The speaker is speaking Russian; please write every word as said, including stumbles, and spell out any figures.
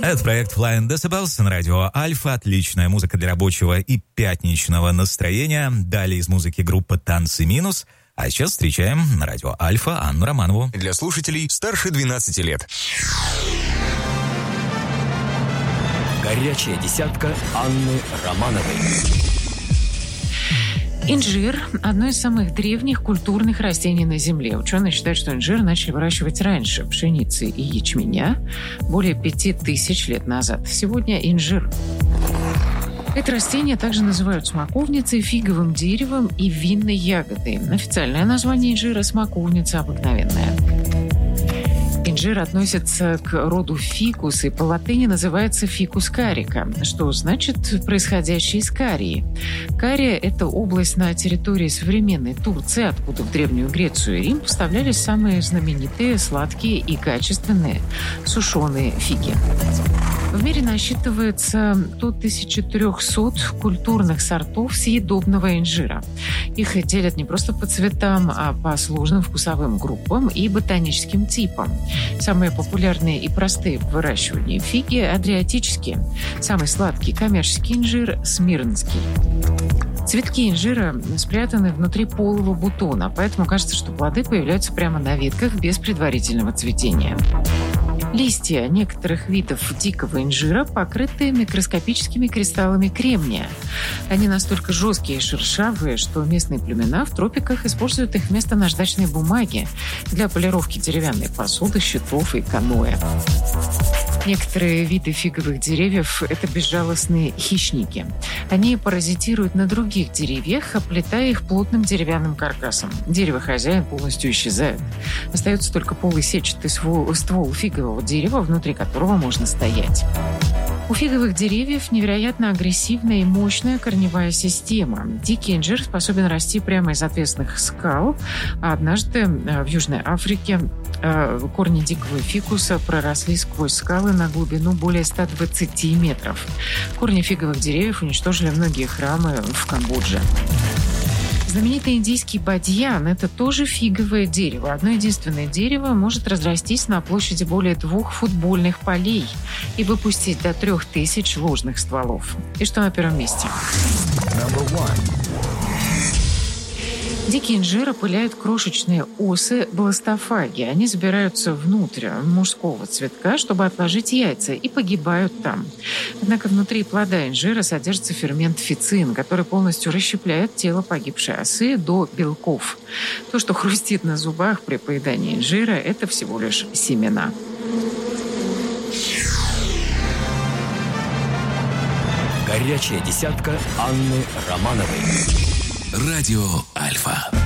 Это проект Flying Decibels на радио Альфа. Отличная музыка для рабочего и пятничного настроения. Далее из музыки группа «Танцы минус». А сейчас встречаем на радио Альфа Анну Романову. Для слушателей старше двенадцати лет. Горячая десятка Анны Романовой. Инжир – одно из самых древних культурных растений на Земле. Ученые считают, что инжир начали выращивать раньше пшеницы и ячменя, более пяти тысяч лет назад. Сегодня инжир. Это растение также называют смоковницей, фиговым деревом и винной ягодой. Официальное название инжира – смоковница обыкновенная. Инжир относится к роду фикус и по латыни называется фикус карика, что значит происходящий из Карии. Кария – это область на территории современной Турции, откуда в Древнюю Грецию и Рим поставлялись самые знаменитые, сладкие и качественные сушеные фиги. В мире насчитывается до тысячи трехсот культурных сортов съедобного инжира. Их делят не просто по цветам, а по сложным вкусовым группам и ботаническим типам. Самые популярные и простые в выращивании фиги – адриатические. Самый сладкий коммерческий инжир – смирнский. Цветки инжира спрятаны внутри полого бутона, поэтому кажется, что плоды появляются прямо на ветках без предварительного цветения. Листья некоторых видов дикого инжира покрыты микроскопическими кристаллами кремния. Они настолько жесткие и шершавые, что местные племена в тропиках используют их вместо наждачной бумаги для полировки деревянной посуды, щитов и каноэ. Некоторые виды фиговых деревьев – это безжалостные хищники. Они паразитируют на других деревьях, оплетая их плотным деревянным каркасом. Дерево-хозяин полностью исчезает. Остается только полый сетчатый ствол, ствол фигового дерева, внутри которого можно стоять. У фиговых деревьев невероятно агрессивная и мощная корневая система. Дикий инжир способен расти прямо из отвесных скал. А однажды в Южной Африке корни дикого фикуса проросли сквозь скалы на глубину более ста двадцати метров. Корни фиговых деревьев уничтожили многие храмы в Камбодже. Знаменитый индийский бадьян – это тоже фиговое дерево. Одно единственное дерево может разрастись на площади более двух футбольных полей и выпустить до трех тысяч ложных стволов. И что на первом месте? Дикий инжир опыляют крошечные осы бластофаги. Они забираются внутрь мужского цветка, чтобы отложить яйца, и погибают там. Однако внутри плода инжира содержится фермент фицин, который полностью расщепляет тело погибшей осы до белков. То, что хрустит на зубах при поедании инжира, это всего лишь семена. Горячая десятка Анны Романовой. Радио Альфа.